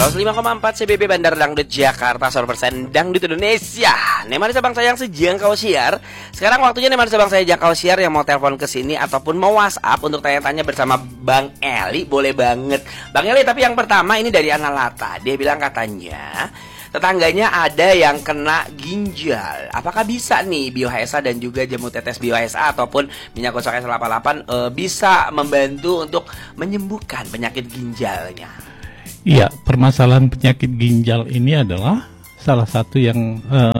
105,4 CBB Bandar Dangdut Jakarta, 100% Dangdut Indonesia. Nemar Sabang saya yang sejangkau siar. Sekarang waktunya Nemar Sabang saya jangkau siar yang mau telepon ke sini ataupun mau WhatsApp untuk tanya-tanya bersama Bang Eli, boleh banget. Bang Eli, tapi yang pertama ini dari Analata. Dia bilang katanya tetangganya ada yang kena ginjal. Apakah bisa nih Biohesa dan juga jamu tetes Biohesa ataupun minyak gosok S88 bisa membantu untuk menyembuhkan penyakit ginjalnya? Iya, permasalahan penyakit ginjal ini adalah salah satu yang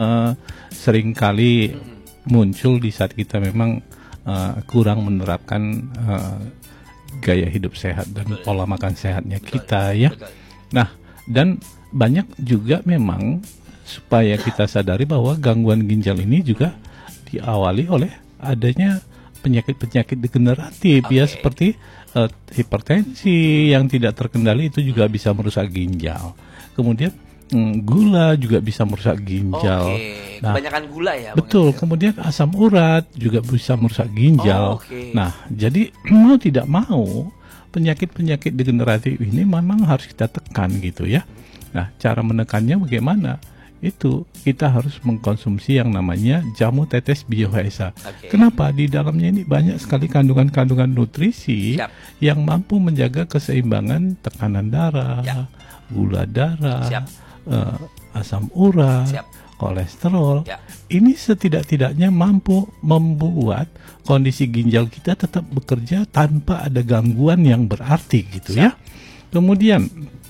seringkali muncul di saat kita memang kurang menerapkan gaya hidup sehat dan pola makan sehatnya kita, ya. Nah, dan banyak juga memang supaya kita sadari bahwa gangguan ginjal ini juga diawali oleh adanya penyakit-penyakit degeneratif, ya, seperti hipertensi yang tidak terkendali itu juga bisa merusak ginjal. Kemudian gula juga bisa merusak ginjal. Nah, kebanyakan gula ya. Betul. Kemudian asam urat juga bisa merusak ginjal. Nah, jadi mau tidak mau penyakit-penyakit degeneratif ini memang harus kita tekan gitu, ya. Nah, cara menekannya bagaimana? Itu kita harus mengkonsumsi yang namanya jamu tetes Biohesa. Kenapa? Di dalamnya ini banyak sekali kandungan-kandungan nutrisi yang mampu menjaga keseimbangan tekanan darah, gula darah, asam urat, kolesterol. Ini setidak-tidaknya mampu membuat kondisi ginjal kita tetap bekerja tanpa ada gangguan yang berarti gitu, ya. Kemudian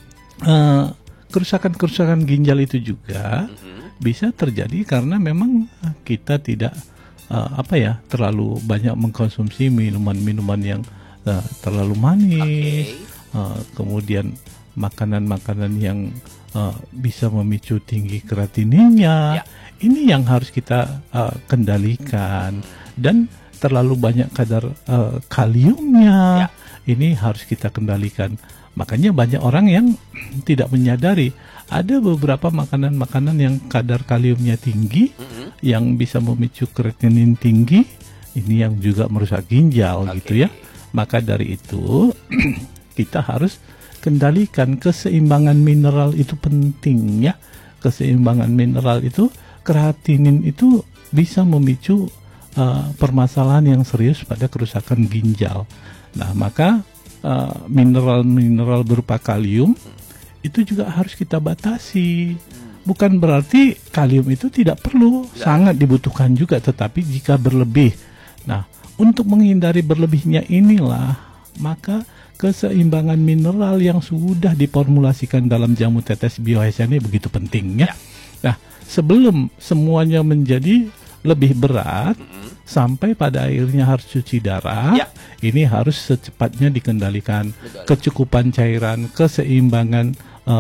kerusakan-kerusakan ginjal itu juga bisa terjadi karena memang kita tidak terlalu banyak mengkonsumsi minuman-minuman yang terlalu manis, kemudian makanan-makanan yang bisa memicu tinggi kreatininnya. Ini yang harus kita kendalikan, dan terlalu banyak kadar kaliumnya. Ini harus kita kendalikan. Makanya banyak orang yang tidak menyadari ada beberapa makanan-makanan yang kadar kaliumnya tinggi, yang bisa memicu kreatinin tinggi, ini yang juga merusak ginjal gitu, ya. Maka dari itu kita harus kendalikan keseimbangan mineral, itu penting, ya. Keseimbangan mineral itu, kreatinin itu bisa memicu permasalahan yang serius pada kerusakan ginjal. Nah, maka mineral-mineral berupa kalium itu juga harus kita batasi. Bukan berarti kalium itu tidak perlu, sangat dibutuhkan juga, tetapi jika berlebih. Nah, untuk menghindari berlebihnya inilah maka keseimbangan mineral yang sudah diformulasikan dalam jamu tetes Biohesa ini begitu penting, ya. Nah, sebelum semuanya menjadi lebih berat sampai pada akhirnya harus cuci darah, ini harus secepatnya dikendalikan. Kecukupan cairan, keseimbangan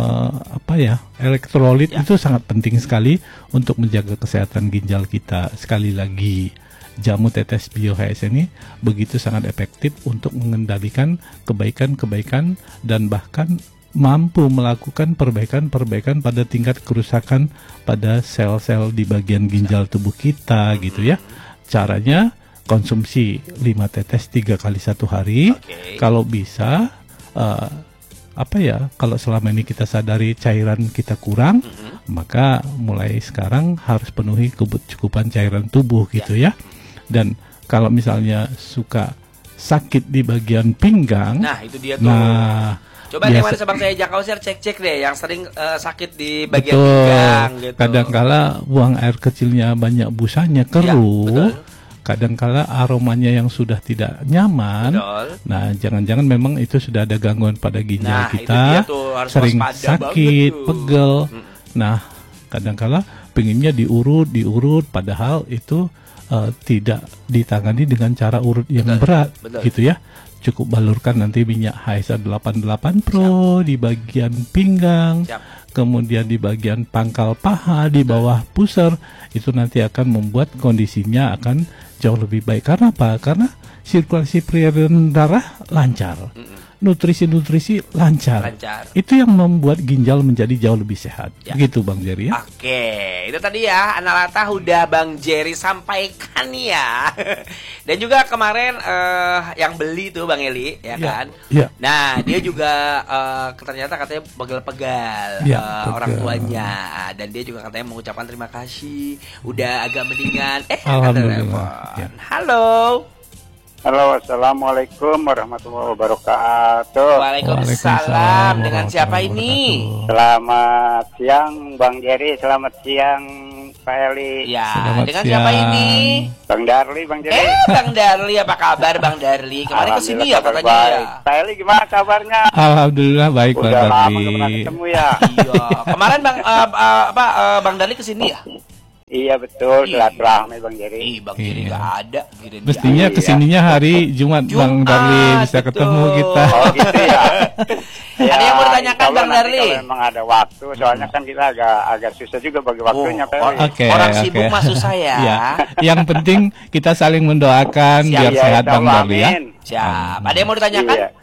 elektrolit itu sangat penting sekali untuk menjaga kesehatan ginjal kita. Sekali lagi, jamu tetes Biohesa ini begitu sangat efektif untuk mengendalikan kebaikan-kebaikan dan bahkan mampu melakukan perbaikan-perbaikan pada tingkat kerusakan pada sel-sel di bagian ginjal tubuh kita gitu, ya. Caranya konsumsi 5 tetes 3 kali 1 hari. Kalau bisa kalau selama ini kita sadari cairan kita kurang, maka mulai sekarang harus penuhi kecukupan cairan tubuh gitu, ya. Dan kalau misalnya suka sakit di bagian pinggang, nah itu dia tuh. Coba nih mana Sabang saya jangkau share, cek deh yang sering sakit di bagian pinggang gitu. Kadangkala buang air kecilnya banyak busanya, keruh. Kadangkala aromanya yang sudah tidak nyaman. Nah, jangan-jangan memang itu sudah ada gangguan pada ginjal kita. Sering sakit, pegel. Nah, kadangkala pengennya diurut, padahal itu tidak ditangani dengan cara urut yang berat gitu, ya. Cukup balurkan nanti minyak HSA 88 Pro di bagian pinggang, kemudian di bagian pangkal paha, di bawah pusar. Itu nanti akan membuat kondisinya akan jauh lebih baik. Karena apa? Karena sirkulasi peredaran darah lancar. nutrisi-nutrisi lancar. Itu yang membuat ginjal menjadi jauh lebih sehat. Ya. Gitu Bang Jerry ya. Oke, itu tadi ya analata udah Bang Jerry sampaikan ya. Dan juga kemarin yang beli tuh Bang Eli ya kan. Ya. Nah, dia juga ternyata katanya pegal-pegal orang tuanya, dan dia juga katanya mengucapkan terima kasih udah agak mendingan. Alhamdulillah. Ya. Halo. Halo, assalamualaikum warahmatullahi wabarakatuh. Waalaikumsalam. Dengan siapa ini? Selamat siang Bang Jerry, selamat siang Pak Eli. Ya, Selamat dengan siang. siapa ini? Bang Darli, Bang Jerry. Bang Darli, apa kabar Bang Darli? Kemarin kesini ya kabar katanya ya. baik. Pak Eli gimana kabarnya? Alhamdulillah baik Bang Udah lama Darli. nggak pernah ketemu ya. Iya. Kemarin Bang Darli kesini ya? Iya betul, Iya. silaturahmi Bang Jerry. Ih, Bang Jerry nggak ada. Kirain Mestinya Iya. kesininya hari Jumat Bang Jumat, Darli bisa betul. ketemu kita. Oh gitu ya. Ada yang mau ditanyakan, insya Allah Bang nanti Darli? Kalau memang ada waktu, soalnya kan kita agak susah juga bagi waktunya Pak Eli. Oke, Orang oke. sibuk maksud saya. Iya. Yang penting kita saling mendoakan Siap. biar Iya, sehat insya Bang Allah, Darli ya. amin. Siap. Ada yang mau ditanyakan? Iya.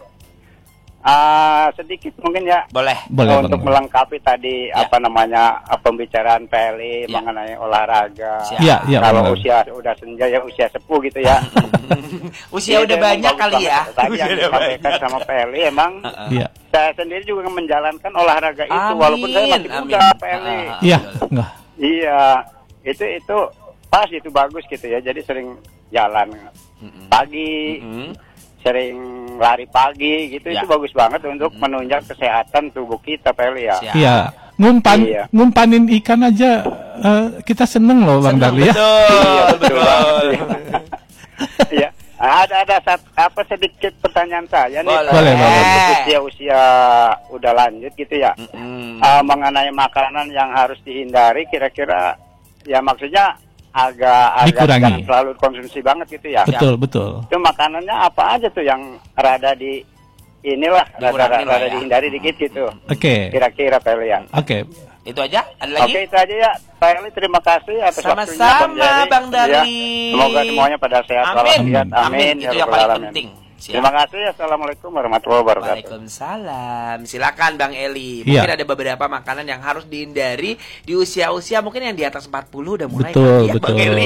Sedikit mungkin ya. Boleh. Boleh Untuk Bang. melengkapi tadi Ya. pembicaraan Peli Ya. mengenai olahraga. Siap. Iya, iya Kalau benar. usia udah senja ya usia sepuh gitu ya. Usia Iya, udah emang banyak bagus kali banget. ya. Tadi Usia yang udah disampaikan sama Peli emang Iya. saya sendiri juga menjalankan olahraga itu Amin, walaupun saya masih amin. muda Peli. Iya, enggak. Iya, itu pas itu bagus gitu ya. Jadi sering jalan pagi. Sering lari pagi gitu, Ya. itu bagus banget untuk menunjang kesehatan tubuh kita Peli ya. Siap. Iya. Iya. Ngumpanin ikan aja kita seneng loh Bang Darli ya. Betul, betul. Iya. Ada sedikit pertanyaan saya nih. Boleh, Untuk usia udah lanjut gitu ya. Mengenai makanan yang harus dihindari kira-kira ya maksudnya agak Dikurangi. jangan terlalu konsumsi banget gitu ya. Betul, betul. Itu makanannya apa aja tuh yang rada Dikurangi lah ya. dihindari dikit gitu. Oke. Kira-kira Peli ya. Oke. Itu aja? Ada lagi? Oke, itu aja ya. Pak Eli, terima kasih atas waktunya Sama-sama, Bang Darli. Ya, semoga semuanya pada sehat Amin. walafiat. Amin. Itu yang rabbal paling alamin. penting. Siap. Terima kasih. Assalamualaikum warahmatullahi wabarakatuh. Waalaikumsalam. Silakan Bang Eli. Iya. Mungkin ada beberapa makanan yang harus dihindari di usia-usia mungkin yang di atas 40 udah mulai Betul, kali ya, betul. Bang Eli.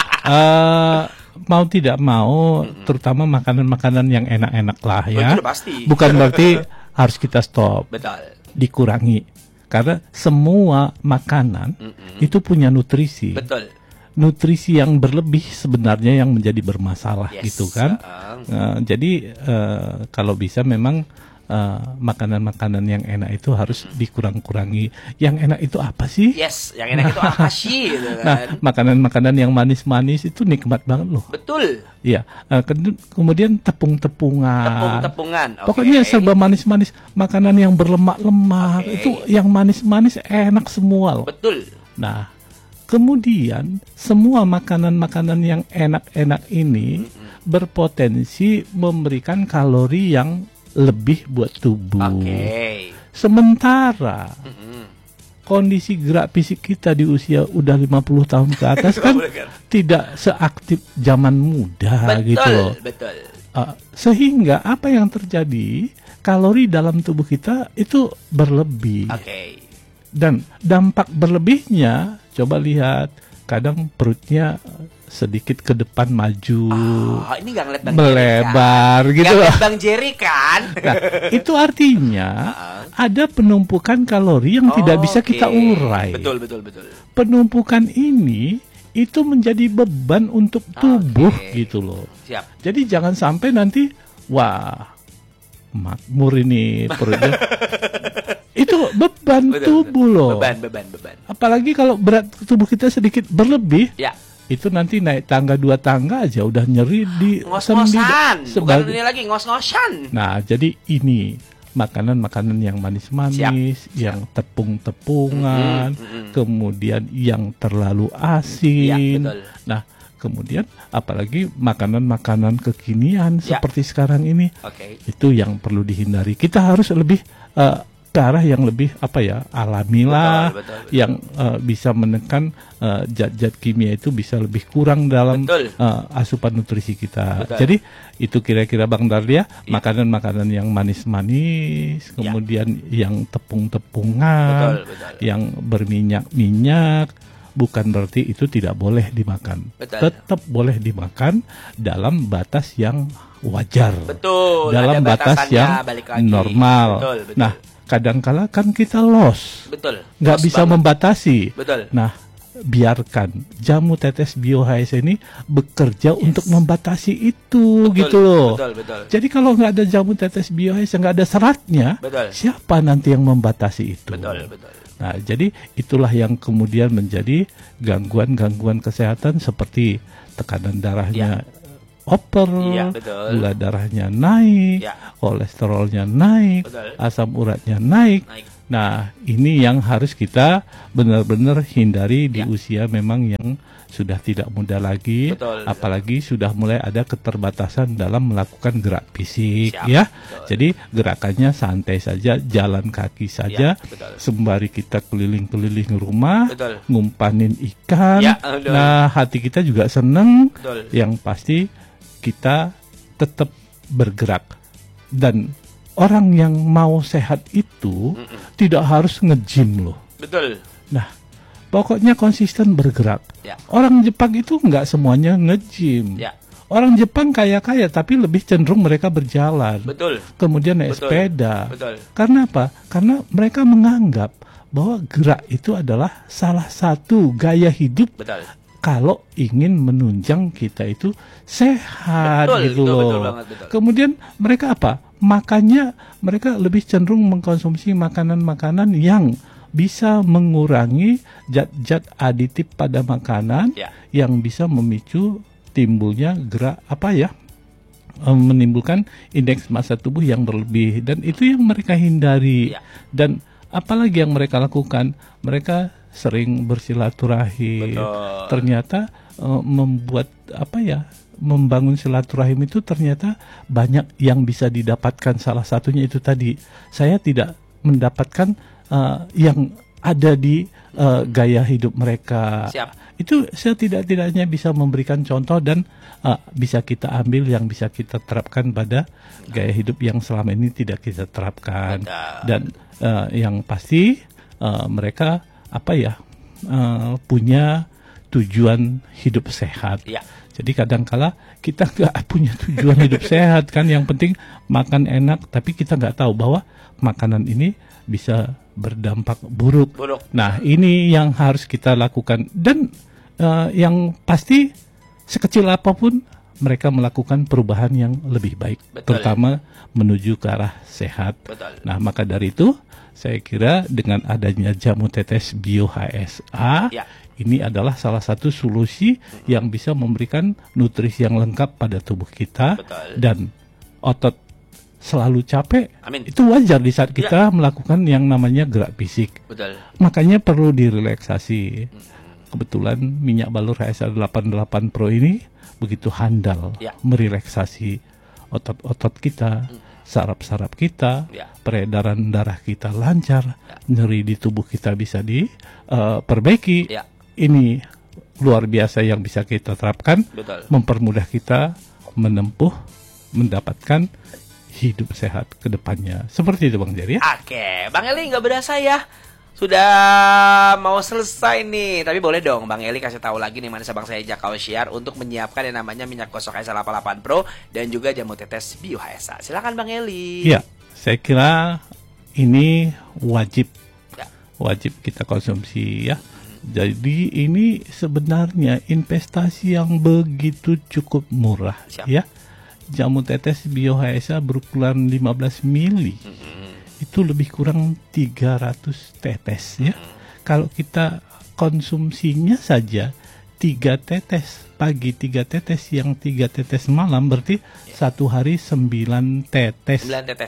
Mau tidak mau, terutama makanan-makanan yang enak-enak lah Oh, ya. itu udah pasti. Bukan berarti harus kita stop, Betul. dikurangi. Karena semua makanan itu punya nutrisi. Betul. Nutrisi yang berlebih sebenarnya yang menjadi bermasalah Yes. gitu kan. Jadi kalau bisa memang makanan-makanan yang enak itu harus dikurang-kurangi. Yang enak itu apa sih? Yes, yang enak itu apa sih gitu kan. Nah, makanan-makanan yang manis-manis itu nikmat banget loh. Betul. Iya. Kemudian tepung-tepungan. Tepung-tepungan. Oke. Pokoknya serba manis-manis. Makanan yang berlemak-lemak Oke. itu yang manis-manis enak semua loh. Betul. Nah, kemudian semua makanan-makanan yang enak-enak ini berpotensi memberikan kalori yang lebih buat tubuh. Oke. Sementara kondisi gerak fisik kita di usia udah 50 tahun ke atas kan tidak seaktif zaman muda Betul, gitu loh. betul. Sehingga apa yang terjadi, kalori dalam tubuh kita itu berlebih. Oke. Dan dampak berlebihnya, coba lihat, kadang perutnya sedikit ke depan maju, Oh, ini gak ngeliat Bang melebar Jerry kan? gitu Gak loh. ngeliat Bang Jerry kan? Nah, itu artinya ada penumpukan kalori yang tidak bisa kita Oke. urai. Betul, betul, betul. Penumpukan ini itu menjadi beban untuk tubuh gitu loh. Siap. Jadi jangan sampai nanti wah makmur ini perutnya. Itu beban Betul, tubuh betul. loh. Beban. Apalagi kalau berat tubuh kita sedikit berlebih, Ya. itu nanti naik tangga 2 tangga aja udah nyeri di sendi Ngos-ngosan. Bukan sebagai. ini lagi ngos-ngosan. Nah, jadi ini makanan-makanan yang manis-manis, yang tepung-tepungan, kemudian yang terlalu asin. Ya, betul. Nah, kemudian apalagi makanan-makanan kekinian Ya. seperti sekarang ini, Oke. itu yang perlu dihindari. Kita harus lebih ke arah yang lebih alamilah, betul. yang bisa menekan zat-zat kimia itu bisa lebih kurang dalam asupan nutrisi kita. Betul. Jadi itu kira-kira Bang Dardia, makanan-makanan yang manis-manis, kemudian yang tepung-tepungan, yang berminyak-minyak, bukan berarti itu tidak boleh dimakan. Tetap boleh dimakan dalam batas yang wajar. Betul. Dalam batas yang normal. Betul. Nah, kadangkala kan kita lost. Betul. Nggak bisa membatasi. Betul. Nah, biarkan jamu tetes BioHS ini bekerja untuk membatasi itu, gitu loh. Betul. Jadi kalau nggak ada jamu tetes BioHS, nggak ada seratnya, siapa nanti yang membatasi itu? Betul. Nah, jadi itulah yang kemudian menjadi gangguan-gangguan kesehatan seperti tekanan darahnya over, gula darahnya naik, kolesterolnya naik, asam uratnya naik. Nah, ini yang harus kita benar-benar hindari di usia memang yang sudah tidak muda lagi, apalagi sudah mulai ada keterbatasan dalam melakukan gerak fisik, ya. Jadi gerakannya santai saja, jalan kaki saja, sembari kita keliling-keliling rumah, ngumpanin ikan. Nah, hati kita juga seneng. Yang pasti kita tetap bergerak. Dan orang yang mau sehat itu tidak harus nge-gym loh. Betul. Nah, pokoknya konsisten bergerak. Orang Jepang itu nggak semuanya nge-gym. Orang Jepang kaya-kaya tapi lebih cenderung mereka berjalan. Kemudian naik sepeda. Karena apa? Karena mereka menganggap bahwa gerak itu adalah salah satu gaya hidup. Kalau ingin menunjang kita itu sehat, gitu loh. Kemudian mereka apa? Makanya mereka lebih cenderung mengkonsumsi makanan-makanan yang bisa mengurangi zat-zat aditif pada makanan yang bisa memicu timbulnya gerak menimbulkan indeks massa tubuh yang berlebih, dan itu yang mereka hindari. Dan apalagi yang mereka lakukan, mereka sering bersilaturahim. Ternyata membuat membangun silaturahim itu ternyata banyak yang bisa didapatkan. Salah satunya itu tadi, saya tidak mendapatkan yang ada di gaya hidup mereka. Itu setidak-tidaknya bisa memberikan contoh dan bisa kita ambil yang bisa kita terapkan pada gaya hidup yang selama ini tidak kita terapkan. Dan yang pasti mereka punya tujuan hidup sehat. Jadi kadangkala kita nggak punya tujuan hidup sehat kan, yang penting makan enak, tapi kita nggak tahu bahwa makanan ini bisa berdampak buruk. Nah, ini yang harus kita lakukan, dan yang pasti sekecil apapun mereka melakukan perubahan yang lebih baik, terutama menuju ke arah sehat. Nah, maka dari itu saya kira dengan adanya jamu tetes BioHSA, ini adalah salah satu solusi yang bisa memberikan nutrisi yang lengkap pada tubuh kita. Dan otot selalu capek, itu wajar di saat kita melakukan yang namanya gerak fisik. Makanya perlu direlaksasi. Kebetulan minyak balur HSA 88 Pro ini begitu handal merelaksasi otot-otot kita, saraf-saraf kita, peredaran darah kita lancar, nyeri di tubuh kita bisa diperbaiki. Ini luar biasa yang bisa kita terapkan, mempermudah kita mendapatkan hidup sehat ke depannya. Seperti itu Bang Jerry. Oke, Bang Eli, nggak berasa ya sudah mau selesai nih. Tapi boleh dong Bang Eli kasih tahu lagi nih mana Bang saya Jakau Siar untuk menyiapkan yang namanya minyak gosok HSA 88 Pro dan juga jamu tetes BioHSA. Silakan Bang Eli. Iya, saya kira ini wajib kita konsumsi ya. Jadi ini sebenarnya investasi yang begitu cukup murah. Ya. Jamu tetes BioHSA berukuran 15 mili. Itu lebih kurang 300 tetes ya. Kalau kita konsumsinya saja 3 tetes pagi, 3 tetes siang, 3 tetes malam, berarti satu hari 9 tetes.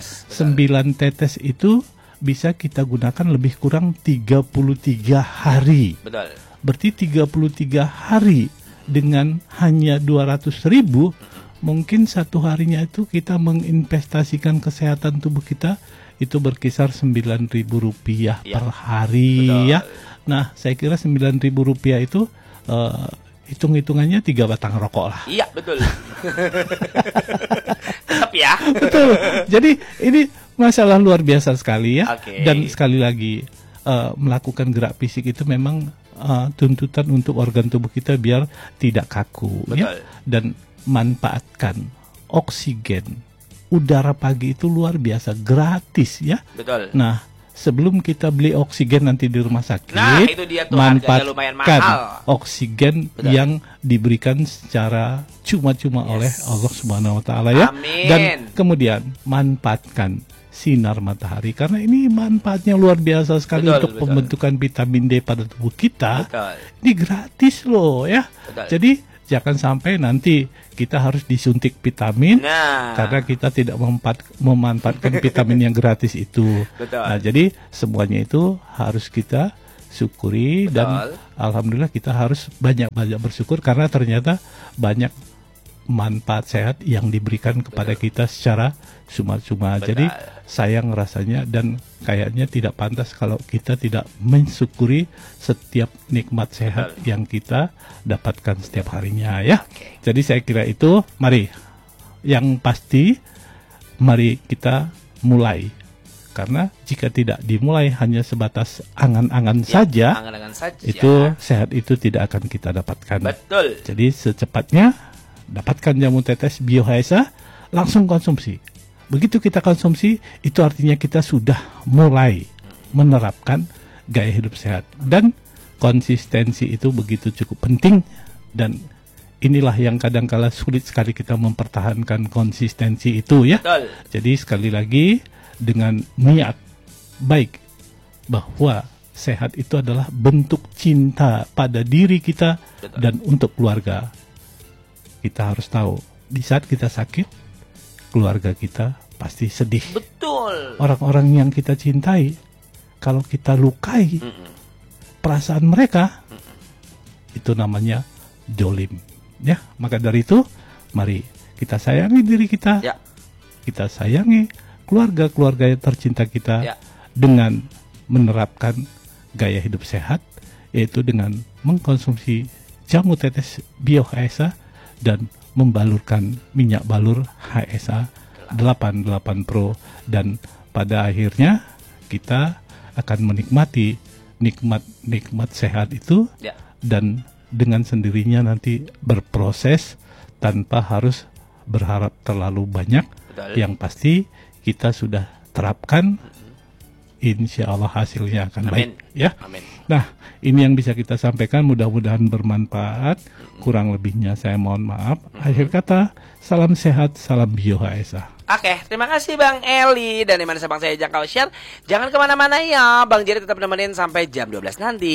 9 tetes itu bisa kita gunakan lebih kurang 33 hari. Berarti 33 hari dengan hanya 200.000, mungkin satu harinya itu kita menginvestasikan kesehatan tubuh kita itu berkisar Rp9.000 Ya. per hari Betul. ya. Nah, saya kira Rp9.000 itu hitung-hitungannya 3 batang rokok lah. Iya, betul. Tetap ya. Betul. Jadi ini masalah luar biasa sekali ya. Oke. Dan sekali lagi melakukan gerak fisik itu memang tuntutan untuk organ tubuh kita biar tidak kaku ya. Betul. Dan manfaatkan oksigen udara pagi itu luar biasa gratis ya. Betul. Nah, sebelum kita beli oksigen nanti di rumah sakit, Nah, itu dia tuh, harganya lumayan manfaatkan mahal. oksigen Betul. yang diberikan secara cuma-cuma oleh Allah Subhanahu wa taala ya. Amin. Dan kemudian manfaatkan sinar matahari karena ini manfaatnya luar biasa sekali Betul, untuk betul. pembentukan vitamin D pada tubuh kita. Betul. Ini gratis loh ya. Betul. Jadi jangan sampai nanti kita harus disuntik vitamin Nah, karena kita tidak memanfaatkan vitamin yang gratis itu. Betul. Nah, jadi semuanya itu harus kita syukuri dan Betul. alhamdulillah kita harus banyak-banyak bersyukur karena ternyata banyak manfaat sehat yang diberikan kepada kita secara cuma-cuma. Betul. Jadi sayang rasanya dan kayaknya tidak pantas kalau kita tidak mensyukuri setiap nikmat sehat Betul. yang kita dapatkan setiap harinya ya. Oke. Jadi saya kira itu mari yang pasti mari kita mulai. Karena jika tidak dimulai hanya sebatas angan-angan saja, angan-angan saja. itu sehat itu tidak akan kita dapatkan. Betul. Jadi secepatnya dapatkan jamu tetes BioHSA, langsung konsumsi. Begitu kita konsumsi, itu artinya kita sudah mulai menerapkan gaya hidup sehat. Dan konsistensi itu begitu cukup penting. Dan inilah yang kadang-kala sulit sekali kita mempertahankan konsistensi itu ya. Betul. Jadi sekali lagi dengan niat baik bahwa sehat itu adalah bentuk cinta pada diri kita Betul. dan untuk keluarga. Kita harus tahu di saat kita sakit, keluarga kita pasti sedih. Betul. Orang-orang yang kita cintai, kalau kita lukai perasaan mereka, itu namanya dolim. Ya, maka dari itu, mari kita sayangi diri kita, Ya. kita sayangi keluarga-keluarga yang tercinta kita Ya. dengan menerapkan gaya hidup sehat, yaitu dengan mengkonsumsi jamu tetes BioHSA dan membalurkan minyak balur HSA 88 Pro, dan pada akhirnya kita akan menikmati nikmat sehat itu Ya. dan dengan sendirinya nanti berproses tanpa harus berharap terlalu banyak. Betul. Yang pasti kita sudah terapkan, insya Allah hasilnya akan Amin. baik ya. Amin. Nah, ini yang bisa kita sampaikan, mudah-mudahan bermanfaat. Kurang lebihnya saya mohon maaf. Akhir kata, salam sehat, salam BioHSA. Oke, terima kasih Bang Eli. Dan di mana sabang saya Jangkau Share. Jangan kemana-mana ya, Bang Jerry tetap nemenin sampai jam 12 nanti.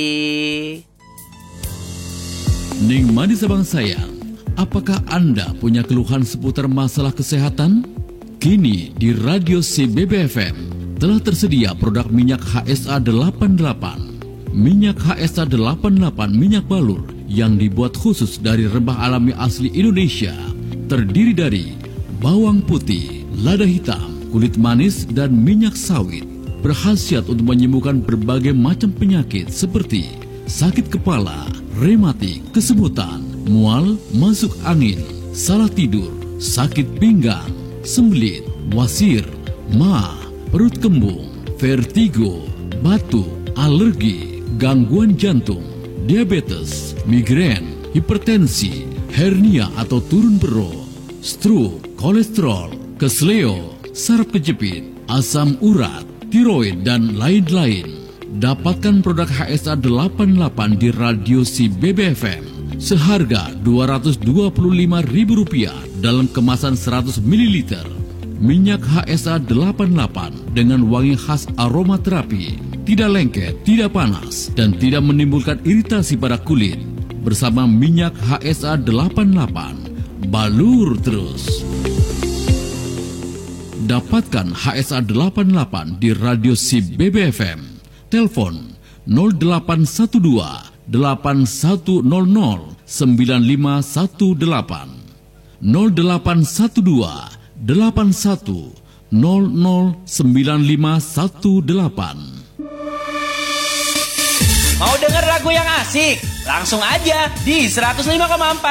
Nikmati sabang sayang, apakah Anda punya keluhan seputar masalah kesehatan? Kini di Radio CBBFM telah tersedia produk minyak HSA 88. Minyak HSA 88 minyak balur yang dibuat khusus dari rempah alami asli Indonesia. Terdiri dari bawang putih, lada hitam, kulit manis, dan minyak sawit. Berkhasiat untuk menyembuhkan berbagai macam penyakit seperti sakit kepala, rematik, kesemutan, mual, masuk angin, salah tidur, sakit pinggang, sembelit, wasir, ma, perut kembung, vertigo, batuk, alergi, gangguan jantung, diabetes, migrain, hipertensi, hernia atau turun perut, stroke, kolesterol, kesleo, saraf kejepit, asam urat, tiroid, dan lain-lain. Dapatkan produk HSA 88 di Radio CBBFM seharga Rp225.000 dalam kemasan 100 ml. Minyak HSA 88 dengan wangi khas aromaterapi, tidak lengket, tidak panas, dan tidak menimbulkan iritasi pada kulit. Bersama minyak HSA 88, balur terus. Dapatkan HSA 88 di Radio CBBFM. Telepon 0812 8100 9518 0812 8100 009518. Mau denger lagu yang asik? Langsung aja di 105,4